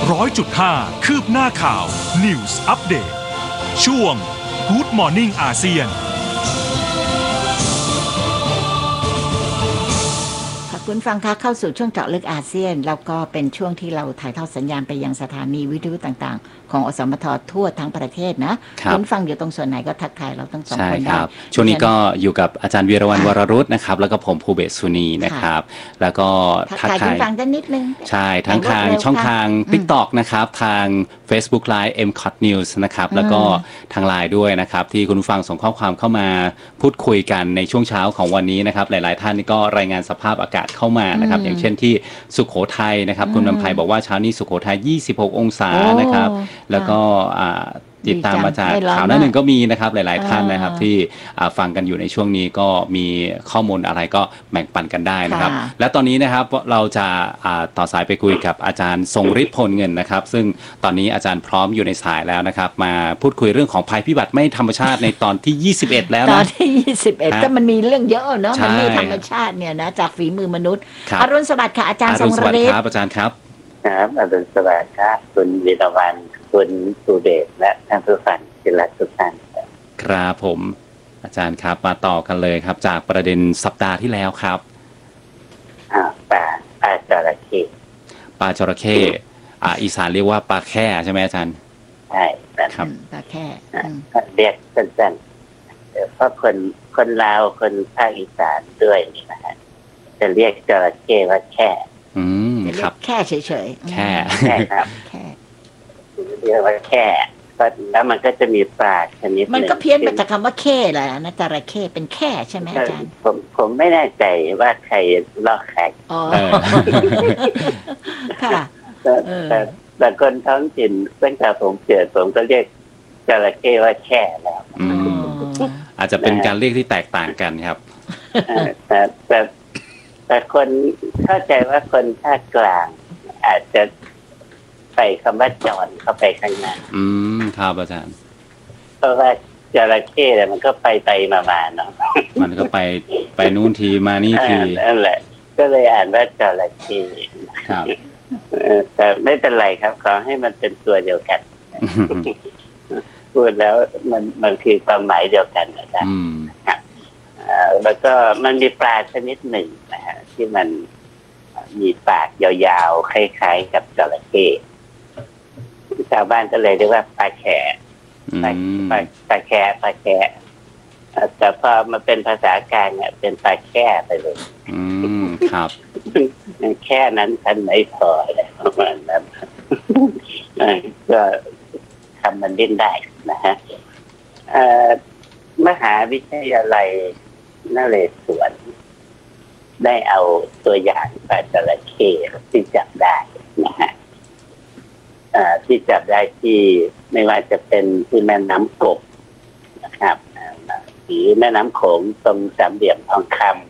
100.5 คืบหน้าข่าว News Update ช่วง Good Morning อาเซียนคุณฟังคะเข้าสู่ช่วงเจาะลึกอาเซียนแล้วก็เป็นช่วงที่เราถ่ายทอดสัญญาณไปยังสถานีวิทยุต่างๆของอสมททั่วทั้งประเทศนะคุณฟังอยู่ตรงส่วนไหนก็ทักทายเราทั้งสองคนได้ช่วงนี้ก็อยู่กับอาจารย์วีรวรรณวรรุตนะครับแล้วก็ผมภูเบศสุนีนะครับแล้วก็ทักทายคุณฟังได้นิดนึงใช่ทั้งทางช่องทาง TikTok นะครับทาง Facebook Live MCOT News นะครับแล้วก็ทาง LINE ด้วยนะครับที่คุณฟังส่งข้อความเข้ามาพูดคุยกันในช่วงเช้าของวันนี้นะครับหลายๆท่านก็รายงานสภาพอากาศเข้ามานะครับอย่างเช่นที่สุโขทัยนะครับคุณนำไพบอกว่าเช้านี้สุโขทัย26องศานะครับแล้วก็ติดตามมาจากข่าวหน้าหนึ่งก็มีนะครับหลายๆท่านนะครับที่ฟังกันอยู่ในช่วงนี้ก็มีข้อมูลอะไรก็แบ่งปันกันได้นะครับและตอนนี้นะครับเราจะต่อสายไปคุยกับอาจารย์ทรงฤทธิ์พลเงินนะครับซึ่งตอนนี้อาจารย์พร้อมอยู่ในสายแล้วนะครับมาพูดคุยเรื่องของภัยพิบัติไม่ธรรมชาติในตอนที่21แล้วนะตอนที่21ก็มันมีเรื่องเยอะเนาะมันไม่ธรรมชาติเนี่ยนะจากฝีมือมนุษย์อรุณสวัสดิ์ค่ะอาจารย์ทรงฤทธิ์ครับอาจารย์ครับครับอรุณสวัสดิ์ครับคุณวีรวรรณคุณสุเดชและท่านผู้ฟังที่รักทุกท่านครับผมอาจารย์ครับมาต่อกันเลยครับจากประเด็นสัปดาห์ที่แล้วครับปลาจระเข้ปลาจระเข้อีสานเรียกว่าปลาแค่ใช่ไหมอาจารย์ใช่ครับปลาแค่เรียกสั้นๆเพราะคนลาวคนภาคอีสานด้วยนี่นะฮะจะเรียกจระเข้ว่าแค่ครับแค่เฉยๆแค่ครับแค่เรียกว่าแค่แล้วมันก็จะมีปลาชนิดมันก็เพี้ยนมาจากคำว่าเข้แหละนะจระเข้เป็นแค่ใช่ไหมอาจารย์ผมไม่แน่ใจว่าใครลอกใครค่ะแต่คนท้องถิ่นตั้งแต่ผมเกิดผมก็เรียกจระเข้ว่าแค่แล้วอาจจะเป็นการเรียกที่แตกต่างกันครับแต่คนเข้าใจว่าคนภาคกลางอาจจะใส่คำว่าจอนเข้าไปข้างหน้าครับอาจารย์เพราะว่าจระเข้เนี่ยมันก็ไปมาเนาะมันก็ไปนู่นทีมานี่ทีนั่นแหละก็เลยอ่านว่าจระเข้ครับแต่ไม่เป็นไรครับขอให้มันเป็นตัวเดียวกันพูดแล้วมันคือความหมายเดียวกันนะครับแล้วก็มันมีปลาชนิดหนึ่งนะฮะที่มันมีปากยาวๆคล้ายๆกับจระเข้ชาวบ้านก็เลยเรียกว่าปลาแขปลาแขแต่พอมาเป็นภาษากลางเนี่ยเป็นปลาแค่ไปเลยครับแค่นั้นฉันไม่พอเลยประมาณนั้นก็ทำมันดิ้นได้นะฮะมหาวิทยาลัยนเรศวรได้เอาตัวอย่างปลาจระเข้ที่จับได้นะฮะที่จับได้ที่ไม่ว่าจะเป็นที่แม่น้ำกบนะครับหรือแม่น้ำโขงตรงสามเหลี่ยมทองค